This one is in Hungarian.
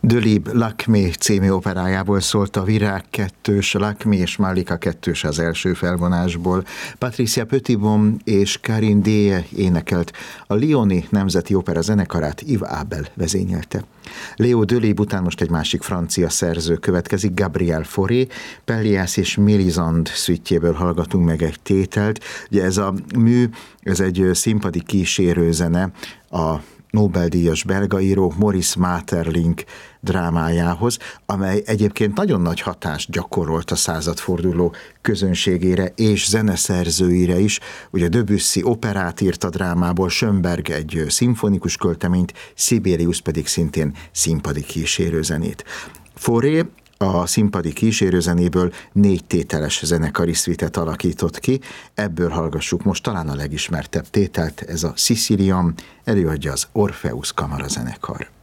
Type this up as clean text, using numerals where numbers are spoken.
Dölib Lakmé című operájából szólt a Virág 2-s, Lakmé és Malika 2-s az első felvonásból. Patricia Petitbon és Karine Deye énekelt, a Lyoni Nemzeti Opera zenekarát Yves Abel vezényelte. Léo Dölib után most egy másik francia szerző következik, Gabriel Fauré, Pelléas és Mélisande szüitjéből hallgatunk meg egy tételt. Ugye ez a mű, ez egy színpadi kísérőzene a Nobel-díjas belga író Maurice Maeterlinck drámájához, amely egyébként nagyon nagy hatást gyakorolt a századforduló közönségére és zeneszerzőire is. Ugye Debussy operát írt a drámából, Schönberg egy szimfonikus költeményt, Sibelius pedig szintén színpadi kísérőzenét. Fauré a színpadi kísérőzenéből 4 tételes zenekari szvitet alakított ki, ebből hallgassuk most talán a legismertebb tételt, ez a Sicilian, előadja az Orpheus kamarazenekar.